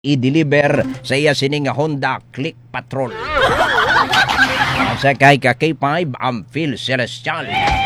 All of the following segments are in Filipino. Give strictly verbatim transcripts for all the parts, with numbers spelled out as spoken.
i-deliver sa iya sining Honda Click Patrol. Sa kay ka K five ang Phil Celestial.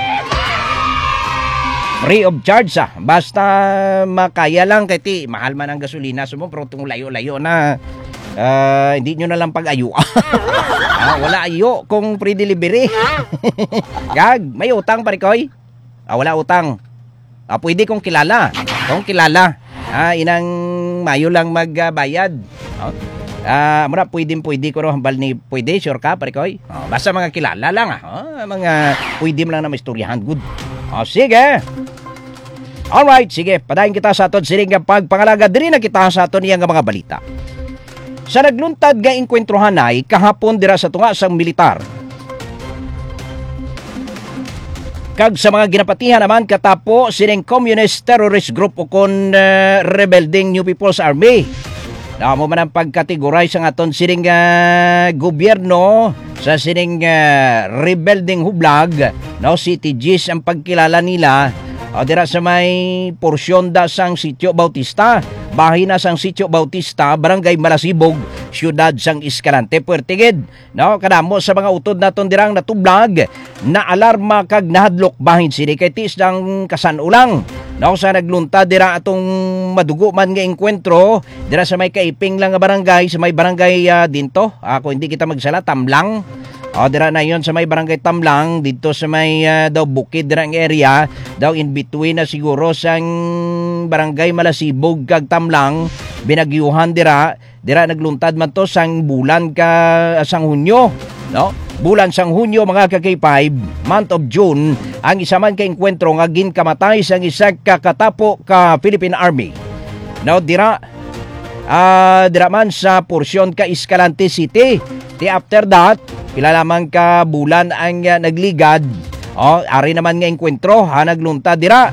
Free of charge sa basta makaya lang kay ti mahal man ang gasolina sumo pero tung layo-layo na uh, hindi nyo na lang pag-ayo. Ah, wala ayo kung free delivery. Gag, may utang pare koy? Ah, wala utang. Ah, pwede kung kilala. Kung kilala. Ah, inang mayo lang magbayad. Uh, Ah, uh, mura pwedeng pwede ko ro hambal ni pwede sure ka pare koy. Oh, basta mga kilala lang ah. Oh, mga pwede lang na maistoryahan good. Oh, sige. Alright, sige. Padayon kita sa aton sining pagpangalaga diri na kita sa aton iyang mga balita. Sa nagluntad nga engkwentrohan ay kahapon dira sa tunga sang militar. Kag sa mga ginapatihan naman katapo sining Communist Terrorist Group o kon uh, Rebelding New People's Army. Namo man ang pagkategorize ang aton sining uh, gobyerno sa sining uh, Rebelding Hublag, no, City Gs ang pagkilala nila. O dira sa may porsyon da sang Sitio Bautista, bahin na sang Sitio Bautista, Barangay Malasibog, Siyudad sang Escalante, Puertigid. No, kadamo sa mga utod naton dirang natublag na alarma kag nahadlok bahin sini kay tis ng kasanulang. No, sa nagluntad dira atong madugo man nga engkwentro dira sa may kaiping lang nga barangay, sa may barangay uh, dinto. Ako hindi kita magsala Tamlang. O dira na yon sa may barangay Tamlang dito sa may uh, daw bukid dira ang area daw in between na siguro sang barangay Malasibog kag Tamlang binagyuhan dira dira nagluntad man to sang bulan ka sang Hunyo, no? Bulan sang Hunyo mga ka K five, month of June, ang isa man ka engkwentro nga ginkamatay sang isa ka katapo ka Philippine Army. Now dira uh, dira man sa porsyon ka Escalante City. Di after that, pila lamang ka bulan ang uh, nagligad. Oh, ari naman nga engkwentro ha nagluntad dira.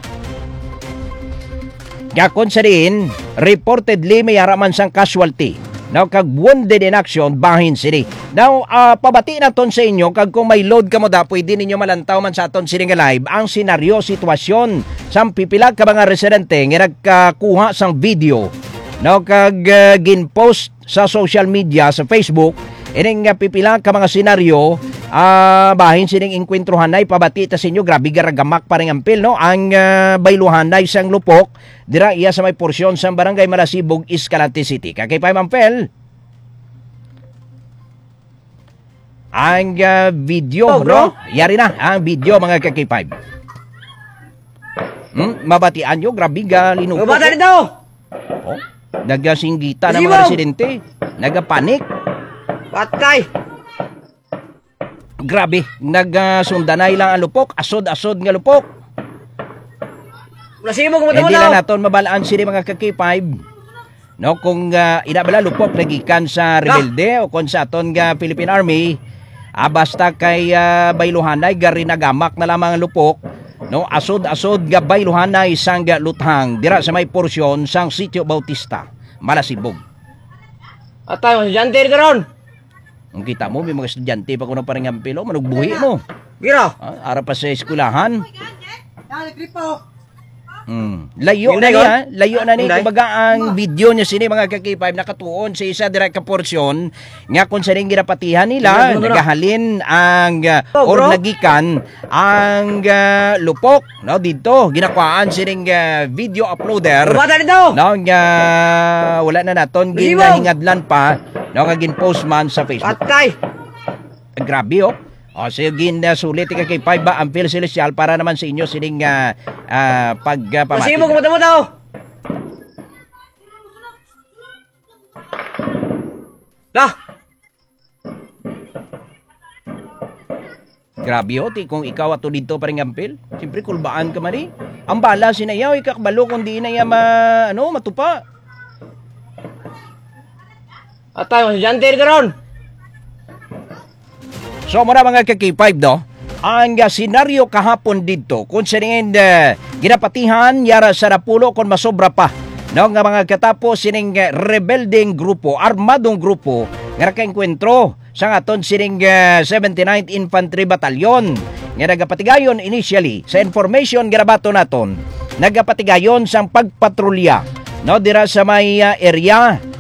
Gakon sa din, reportedly may araman sang casualty. Now, kag wounded in action, bahin sini. Now, uh, pabati na ton sa inyo, kag kung may load ka mo da, pwede ninyo malantaw man sa aton sining live, ang senaryo, sitwasyon, sang pipilag ka mga residente, nga nagkakuha sang video. Now, kag uh, ginpost sa social media, sa Facebook, ining uh, pipilag ka mga senaryo, uh, bahin sining engkwentrohan ay pabati ta sa inyo, grabe garagamak pa rin ampil, no? Ang uh, bayluhan ay sang lupok, dira iya sa may porsyon sa Barangay Malasibog, Escalante City. Kakay pa mampel. Ang uh, video, oh, no? Yari na ang video mga K five. Hmm? Mabatian nyo, grabe ga linupo. Mabata rin daw! Oh, nagasinggita ng mga residente. Nagapanik. Patay! Grabe, nagasundanay lang ang lupok. Asod-asod nga lupok. Nasibog mo hindi lang naton mabalaan sila mga ka K five. No, kung uh, inabala lupok nagikan sa rebelde ah. o kung sa aton nga Philippine Army, ah, basta kay uh, bayluhanay gari nagamak na lamang ang lupok, no, asod-asod nga bayluhanay sang luthang dira sa may porsyon sang Sitio Bautista, Malasibog. Atay mo estudyante rin ron. Kung kita mo may mga estudyante pa kuno pa ring ampilo manugbuhi mo. Gira. Ah, ara pa sa eskwelahan. Dali gripo. Hmm. Layo na niya, layo na ni kumbaga ang video niya sini mga ka K five nakatuon sa isa direct ka porsyon nga kung sa ring ginapatihan nila nagahalin ang uh, or nagikan ang uh, lupok, no, dito ginakuhaan sining uh, video uploader, no, nga wala na naton ginahingadlan pa, no, kagin post man sa Facebook. Patay. Grabe oh. O, so yung uh, sulit ka kay five ba ang Phil Celestial para naman sa inyo sining uh, uh, pagpamati. Masibog mo daw. Lah. Grabe o, ti, kung ikaw ato dito pa rin ampil, siyempre kulbaan ka mari. Ang bala sinayaw, ikakbalo kung di na yan ma, ano, matupa. Atay mo estudyante rin ron. So muna mga ka K five do, ang uh, senaryo kahapon dito kung sining uh, ginapatihan yara sa napulo kung masobra pa, no, nga mga katapo sining uh, rebelding grupo, armadong grupo nga nakaengkwentro sa aton sining uh, seventy-ninth Infantry Battalion nga nagapatigayon initially sa information ginabato naton, nagapatigayon sang pagpatrolya no dira sa may ah, area